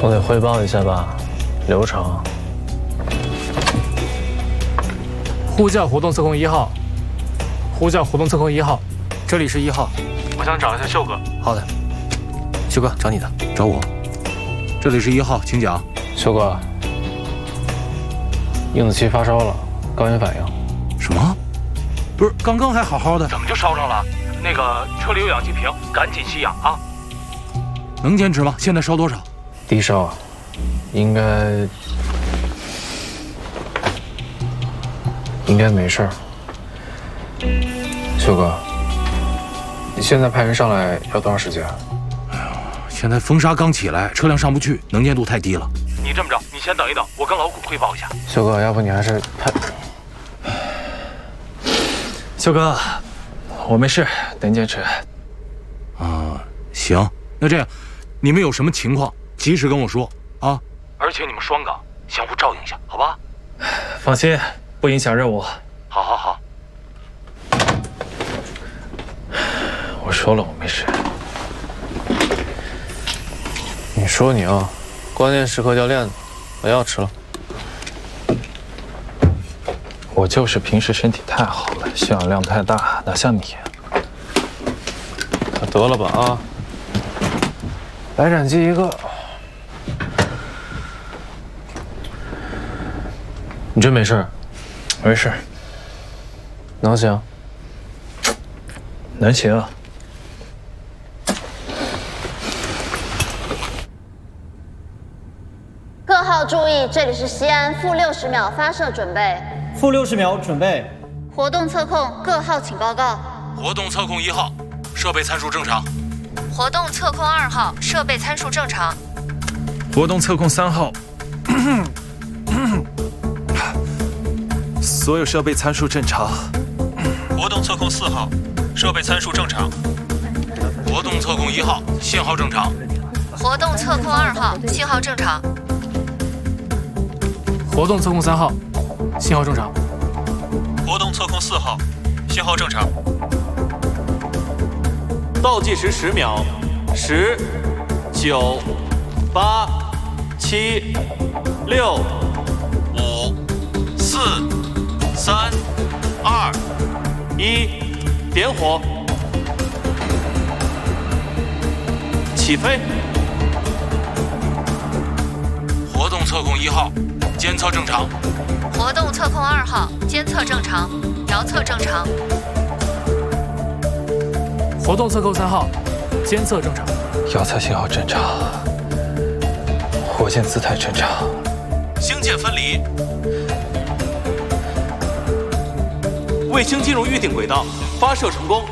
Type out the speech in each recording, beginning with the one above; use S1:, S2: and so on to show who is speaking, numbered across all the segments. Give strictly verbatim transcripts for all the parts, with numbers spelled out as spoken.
S1: 总得汇报一下吧，流程。
S2: 呼叫活动测控一号，呼叫活动测控一号，这里是一号，我想找一下秀哥。
S3: 好的，秀哥找你的，找我。这里是一号，请讲。
S1: 秀哥，硬子期发烧了，高原反应。
S3: 什么？不是，刚刚还好好的，
S2: 怎么就烧上了？那个车里有氧气瓶，赶紧吸氧啊！
S3: 能坚持吗？现在烧多少？
S1: 低烧啊，应该应该没事儿。秀哥，你现在派人上来要多长时间？
S3: 哎呦，现在风沙刚起来，车辆上不去，能见度太低了。
S2: 你这么着，你先等一等，我跟老谷汇报一下。
S1: 秀哥，要不你还是派……秀哥，我没事，能坚持。
S3: 啊，行，那这样，你们有什么情况，及时跟我说啊。
S2: 而且你们双岗相互照应一下，好吧？
S1: 放心，不影响任务。
S2: 好好好。
S1: 我说了，我没事。你说你啊，关键时刻掉链子，把药吃了。我就是平时身体太好了，吸氧量太大，哪像你？那得了吧啊！白斩鸡一个。你真没事？没事。能行？能行。
S4: 各号注意，这里是西安，负六十秒发射准备。
S5: 负六十秒准备。
S4: 活动测控，各号请报告。
S3: 活动测控一号，设备参数正常。
S6: 活动测控二号，设备参数正常。
S7: 活动测控三号，所有设备参数正常。
S8: 活动测控四号，设备参数正常。
S3: 活动测控一号，信号正常。
S6: 活动测控二号，信号正常。
S2: 活动测控三号，信号正常。
S8: 活动测控四号，信号正常。
S9: 倒计时十秒，十、九、八、七、六、
S8: 五、四、三、二、
S9: 一，点火，起飞。
S3: 活动测控一号，监测正常。
S6: 活动测控二号，监测正常，遥测正常。
S2: 活动测控三号，监测正常，
S1: 遥测信号正常，火箭姿态正常。
S8: 星舰分离，
S9: 卫星进入预定轨道，发射成功。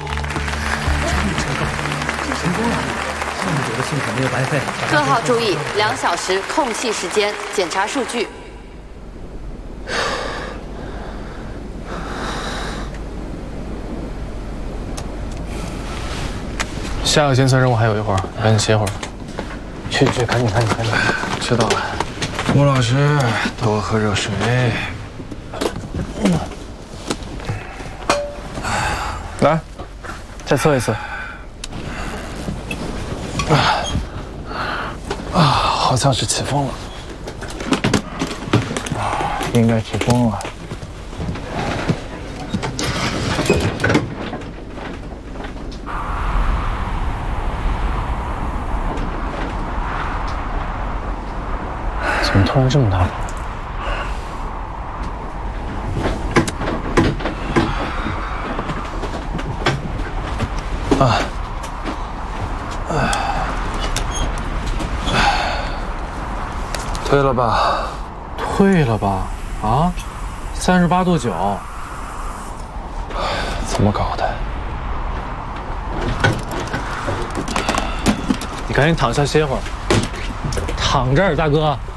S5: 成功了，项目组的辛苦没有白费。
S6: 各号注意，两小时空气时间，检查数据。
S1: 下个监测任务还有一会儿，赶紧歇会儿。去去，赶紧赶紧赶紧，知道了。吴老师，多喝热水。来，再测一次。啊啊，好像是起风了。应该起风了。怎么突然这么大风？啊！哎，退了吧，退了吧！啊，三十八度九，怎么搞的？你赶紧躺下歇会儿。躺这儿，大哥。